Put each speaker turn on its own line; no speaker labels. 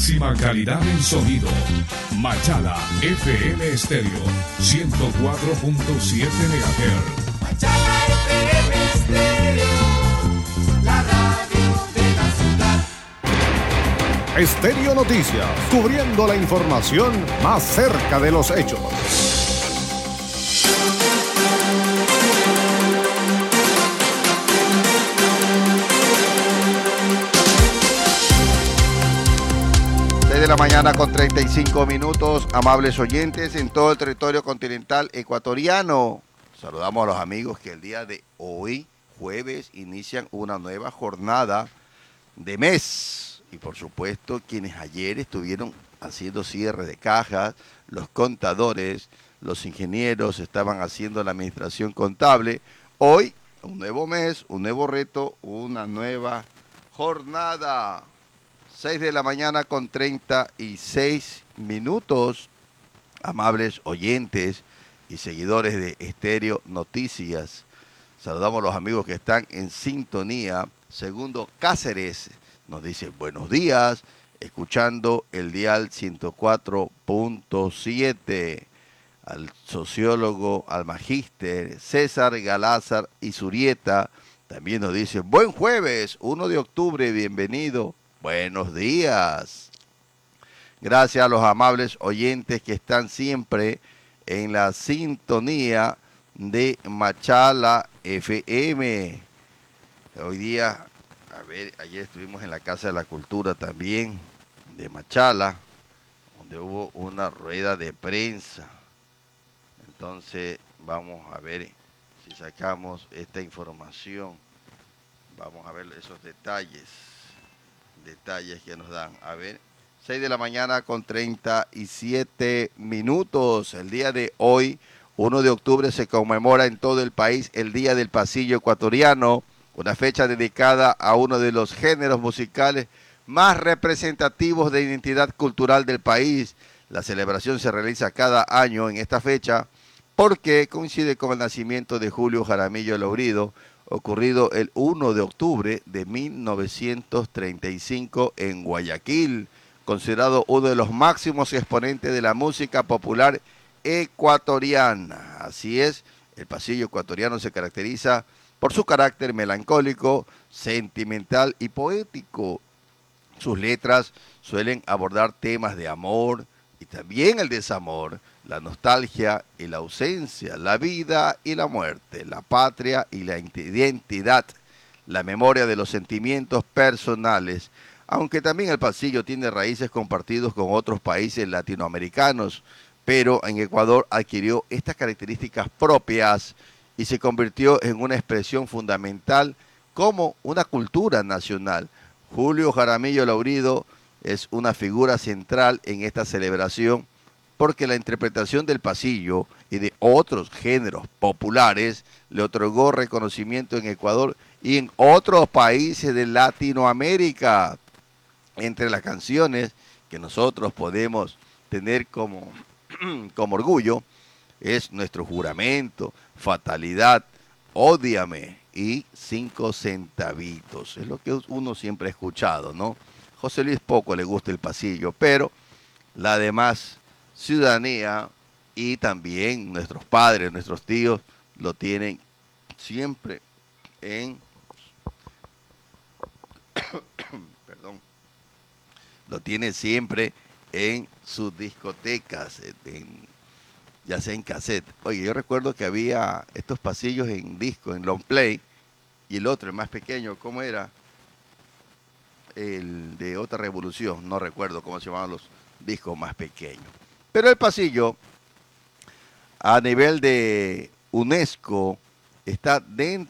máxima calidad en sonido. Machala FM Estéreo 104.7 MHz.
Machala FM Estéreo, la radio de la ciudad.
Estéreo Noticias, cubriendo la información más cerca de los hechos.
De la mañana con 35 minutos, amables oyentes en todo el territorio continental ecuatoriano. Saludamos a los amigos que el día de hoy, jueves, inician una nueva jornada de mes. Y por supuesto, quienes ayer estuvieron haciendo cierre de cajas, los contadores, los ingenieros estaban haciendo la administración contable. Hoy, un nuevo mes, un nuevo reto, una nueva jornada. 6 de la mañana con 36 minutos, amables oyentes y seguidores de Estéreo Noticias. Saludamos a los amigos que están en sintonía. Segundo Cáceres nos dice buenos días, escuchando el dial 104.7. Al sociólogo, al magíster César Galázar y Zurieta también nos dice buen jueves, 1 de octubre, bienvenido. Buenos días. Gracias a los amables oyentes que están siempre en la sintonía de Machala FM. Hoy día, ayer estuvimos en la Casa de la Cultura también de Machala, donde hubo una rueda de prensa. Entonces, vamos a ver si sacamos esta información. Vamos a ver esos detalles que nos dan. A ver, 6 de la mañana con 37 minutos. El día de hoy, 1 de octubre, se conmemora en todo el país el Día del Pasillo Ecuatoriano, una fecha dedicada a uno de los géneros musicales más representativos de identidad cultural del país. La celebración se realiza cada año en esta fecha porque coincide con el nacimiento de Julio Jaramillo Laurido, ocurrido el 1 de octubre de 1935 en Guayaquil, considerado uno de los máximos exponentes de la música popular ecuatoriana. Así es, el pasillo ecuatoriano se caracteriza por su carácter melancólico, sentimental y poético. Sus letras suelen abordar temas de amor y también el desamor, la nostalgia y la ausencia, la vida y la muerte, la patria y la identidad, la memoria de los sentimientos personales, aunque también el pasillo tiene raíces compartidos con otros países latinoamericanos, pero en Ecuador adquirió estas características propias y se convirtió en una expresión fundamental como una cultura nacional. Julio Jaramillo Laurido es una figura central en esta celebración, porque la interpretación del pasillo y de otros géneros populares le otorgó reconocimiento en Ecuador y en otros países de Latinoamérica. Entre las canciones que nosotros podemos tener como orgullo es Nuestro Juramento, Fatalidad, Ódiame y 5 centavitos. Es lo que uno siempre ha escuchado, ¿no? José Luis poco le gusta el pasillo, pero la demás ciudadanía y también nuestros padres, nuestros tíos lo tienen siempre en lo tienen siempre en sus discotecas, ya sea en cassette. Oye, yo recuerdo que había estos pasillos en disco, en long play, y el otro, el más pequeño, ¿cómo era? El de Otra Revolución, no recuerdo cómo se llamaban los discos más pequeños. Pero el pasillo, a nivel de UNESCO, está